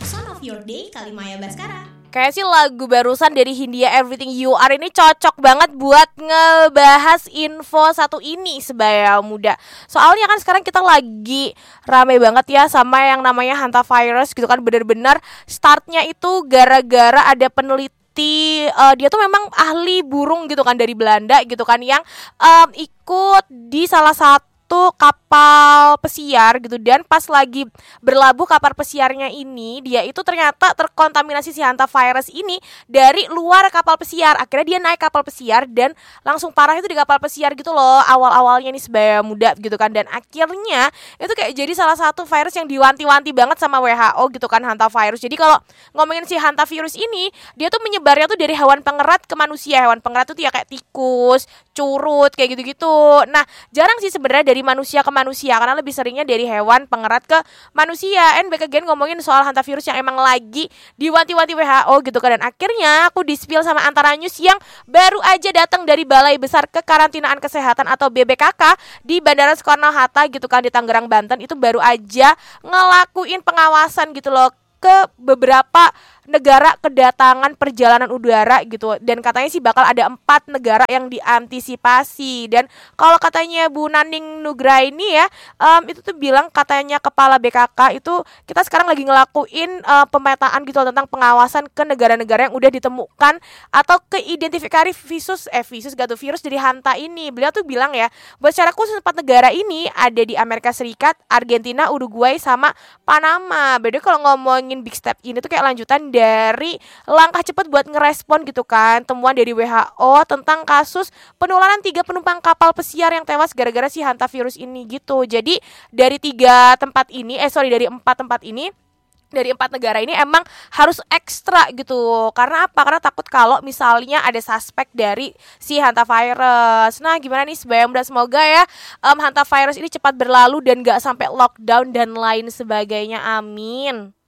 Song of Your Day Kalimaya Baskara. Kayak sih lagu barusan dari Hindia Everything You Are ini cocok banget buat ngebahas info satu ini sebaya muda. Soalnya kan sekarang kita lagi rame banget ya sama yang namanya hantavirus gitu kan. Bener-bener startnya itu gara-gara ada peneliti, dia tuh memang ahli burung gitu kan dari Belanda gitu kan, yang ikut di salah satu kapal pesiar gitu, dan pas lagi berlabuh kapal pesiarnya ini, dia itu ternyata terkontaminasi si hantavirus ini dari luar kapal pesiar. Akhirnya dia naik kapal pesiar dan langsung parah itu di kapal pesiar gitu loh, awal-awalnya nih sebaya muda gitu kan. Dan akhirnya itu kayak jadi salah satu virus yang diwanti-wanti banget sama WHO gitu kan, hantavirus. Jadi kalau ngomongin si hantavirus ini, dia tuh menyebarnya tuh dari hewan pengerat ke manusia. Hewan pengerat tuh ya kayak tikus, curut, kayak gitu-gitu. Nah, jarang sih sebenarnya dari manusia ke manusia, karena lebih seringnya dari hewan pengerat ke manusia. And back again ngomongin soal hantavirus yang emang lagi diwanti-wanti WHO gitu kan. Dan akhirnya aku di-spill sama Antara News yang baru aja datang dari Balai Besar Kekarantinaan Kesehatan atau BBKK di Bandara Soekarno-Hatta gitu kan, di Tangerang, Banten. Itu baru aja ngelakuin pengawasan gitu loh ke beberapa negara kedatangan perjalanan udara gitu. Dan katanya sih bakal ada 4 negara yang diantisipasi. Dan kalau katanya Bu Naning Nugraini ya, itu tuh bilang katanya kepala BKK itu kita sekarang lagi ngelakuin pemetaan gitu tentang pengawasan ke negara-negara yang udah ditemukan atau keidentifikasi virus dari hanta ini. Beliau tuh bilang ya, buat secara khusus 4 negara ini ada di Amerika Serikat, Argentina, Uruguay, sama Panama. Beda kalau ngomongin big step ini tuh kayak lanjutan dari langkah cepat buat ngerespon gitu kan temuan dari WHO tentang kasus penularan 3 penumpang kapal pesiar yang tewas gara-gara si hantavirus ini gitu. Jadi dari 4 tempat ini, dari 4 negara ini emang harus ekstra gitu. Karena apa? Karena takut kalau misalnya ada suspek dari si hantavirus. Nah, gimana nih sebaya muda, semoga ya hantavirus ini cepat berlalu dan gak sampai lockdown dan lain sebagainya. Amin.